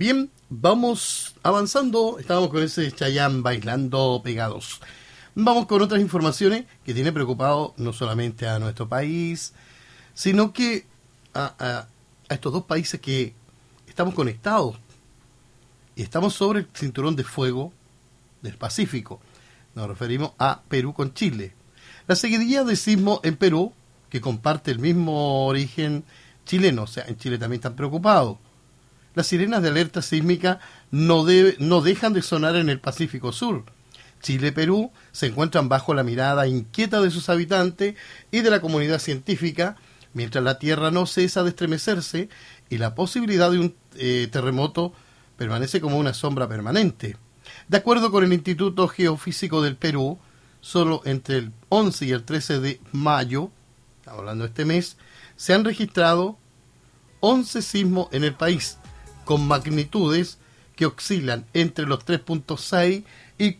Bien, vamos avanzando. Estábamos con ese Chayanne bailando pegados. Vamos con otras informaciones que tiene preocupado no solamente a nuestro país, sino que a estos dos países que estamos conectados y estamos sobre el cinturón de fuego del Pacífico. Nos referimos a Perú con Chile. La seguidilla de sismo en Perú, que comparte el mismo origen chileno, o sea, en Chile también están preocupados. Las sirenas de alerta sísmica no dejan de sonar en el Pacífico Sur. Chile y Perú se encuentran bajo la mirada inquieta de sus habitantes y de la comunidad científica, mientras la Tierra no cesa de estremecerse y la posibilidad de un terremoto permanece como una sombra permanente. De acuerdo con el Instituto Geofísico del Perú, solo entre el 11 y el 13 de mayo, estamos hablando de este mes, se han registrado 11 sismos en el país, con magnitudes que oscilan entre los 3.6 y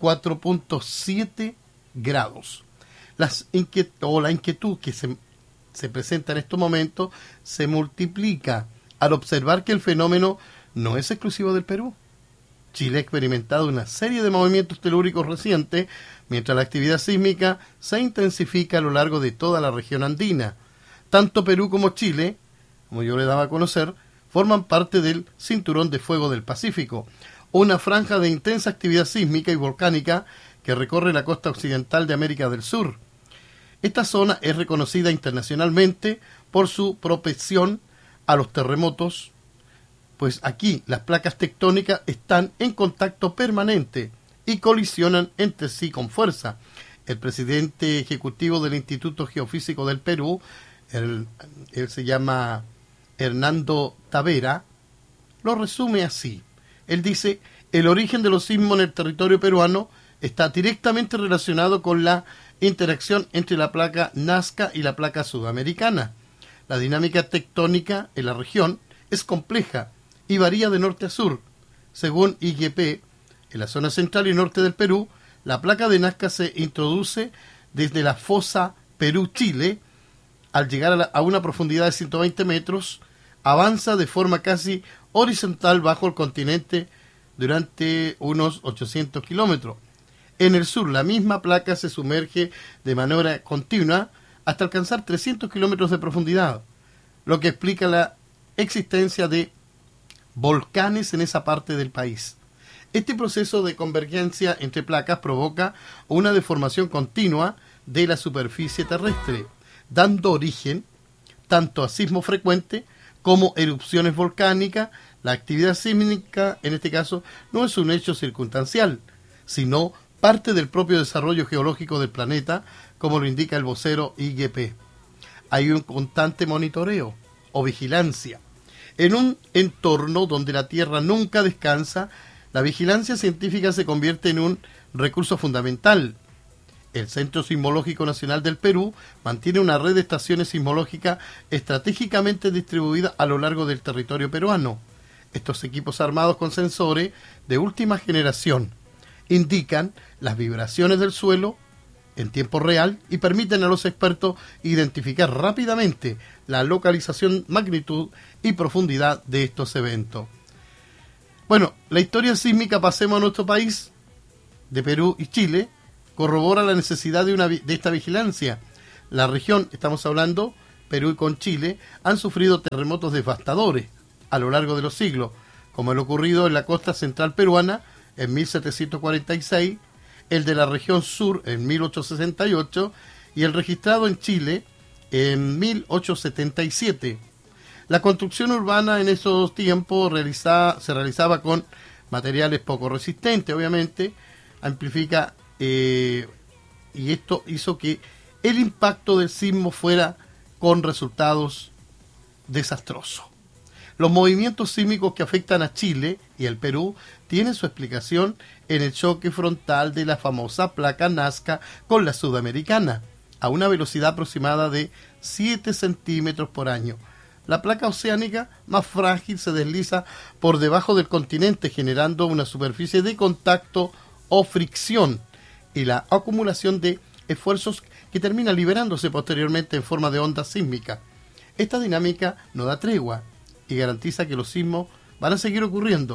4.7 grados. La inquietud que se presenta en estos momentos se multiplica al observar que el fenómeno no es exclusivo del Perú. Chile ha experimentado una serie de movimientos telúricos recientes, mientras la actividad sísmica se intensifica a lo largo de toda la región andina. Tanto Perú como Chile, como yo le daba a conocer, forman parte del Cinturón de Fuego del Pacífico, una franja de intensa actividad sísmica y volcánica que recorre la costa occidental de América del Sur. Esta zona es reconocida internacionalmente por su propensión a los terremotos, pues aquí las placas tectónicas están en contacto permanente y colisionan entre sí con fuerza. El presidente ejecutivo del Instituto Geofísico del Perú, él se llama Hernando Tavera, lo resume así. Él dice: el origen de los sismos en el territorio peruano está directamente relacionado con la interacción entre la placa Nazca y la placa sudamericana. La dinámica tectónica en la región es compleja y varía de norte a sur. Según IGP, en la zona central y norte del Perú, la placa de Nazca se introduce desde la fosa Perú-Chile. Al llegar a una profundidad de 120 metros, avanza de forma casi horizontal bajo el continente durante unos 800 kilómetros. En el sur, la misma placa se sumerge de manera continua hasta alcanzar 300 kilómetros de profundidad, lo que explica la existencia de volcanes en esa parte del país. Este proceso de convergencia entre placas provoca una deformación continua de la superficie terrestre, dando origen tanto a sismos frecuentes como erupciones volcánicas. La actividad sísmica, en este caso, no es un hecho circunstancial, sino parte del propio desarrollo geológico del planeta, como lo indica el vocero IGP. Hay un constante monitoreo o vigilancia. En un entorno donde la Tierra nunca descansa, la vigilancia científica se convierte en un recurso fundamental. El Centro Sismológico Nacional del Perú mantiene una red de estaciones sismológicas estratégicamente distribuidas a lo largo del territorio peruano. Estos equipos armados con sensores de última generación indican las vibraciones del suelo en tiempo real y permiten a los expertos identificar rápidamente la localización, magnitud y profundidad de estos eventos. Bueno, la historia sísmica, pasemos a nuestro país, de Perú y Chile, corrobora la necesidad de esta vigilancia. La región, estamos hablando, Perú y con Chile, han sufrido terremotos devastadores a lo largo de los siglos, como el ocurrido en la costa central peruana en 1746, el de la región sur en 1868 y el registrado en Chile en 1877. La construcción urbana en esos tiempos se realizaba con materiales poco resistentes, obviamente, amplifica y esto hizo que el impacto del sismo fuera con resultados desastrosos. Los movimientos sísmicos que afectan a Chile y el Perú tienen su explicación en el choque frontal de la famosa placa Nazca con la sudamericana, a una velocidad aproximada de 7 centímetros por año. La placa oceánica más frágil se desliza por debajo del continente, generando una superficie de contacto o fricción y la acumulación de esfuerzos que termina liberándose posteriormente en forma de ondas sísmicas. Esta dinámica no da tregua y garantiza que los sismos van a seguir ocurriendo,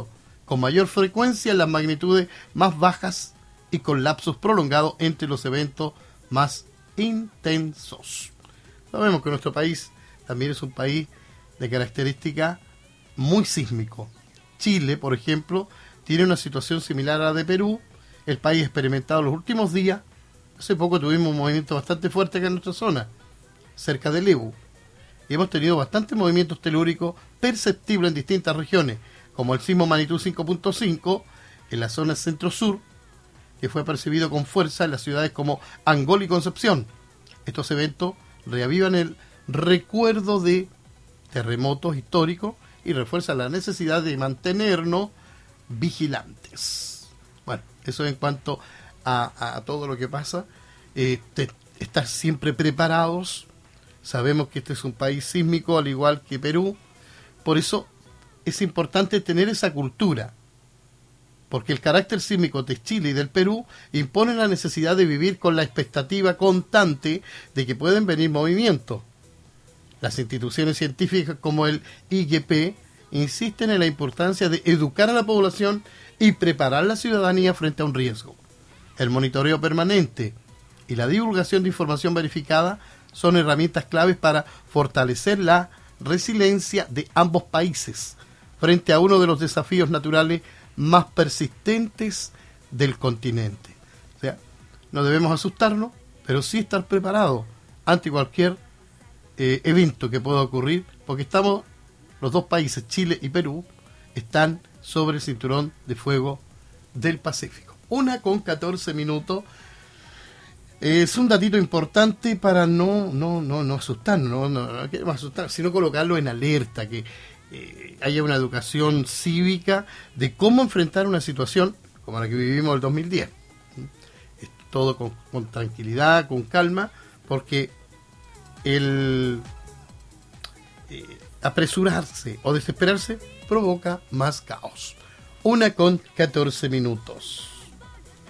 con mayor frecuencia en las magnitudes más bajas y con lapsos prolongados entre los eventos más intensos. Sabemos que nuestro país también es un país de característica muy sísmico. Chile, por ejemplo, tiene una situación similar a la de Perú. El país ha experimentado en los últimos días, hace poco tuvimos un movimiento bastante fuerte acá en nuestra zona, cerca del Lebu. Y hemos tenido bastantes movimientos telúricos perceptibles en distintas regiones, como el sismo magnitud 5.5 en la zona centro-sur, que fue percibido con fuerza en las ciudades como Angol y Concepción. Estos eventos reavivan el recuerdo de terremotos históricos y refuerzan la necesidad de mantenernos vigilantes. Bueno, eso en cuanto a todo lo que pasa. Estar siempre preparados. Sabemos que este es un país sísmico, al igual que Perú. Por eso es importante tener esa cultura, porque el carácter sísmico de Chile y del Perú impone la necesidad de vivir con la expectativa constante de que pueden venir movimientos. Las instituciones científicas como el IGP insisten en la importancia de educar a la población y preparar a la ciudadanía frente a un riesgo. El monitoreo permanente y la divulgación de información verificada son herramientas claves para fortalecer la resiliencia de ambos países frente a uno de los desafíos naturales más persistentes del continente. O sea, no debemos asustarnos, pero sí estar preparados ante cualquier evento que pueda ocurrir, porque los dos países, Chile y Perú, están sobre el cinturón de fuego del Pacífico. 1:14. Es un datito importante para no asustarnos, no queremos asustar, sino colocarlo en alerta, que haya una educación cívica de cómo enfrentar una situación como la que vivimos el 2010. Todo con tranquilidad, con calma, porque el apresurarse o desesperarse provoca más caos. 1:14.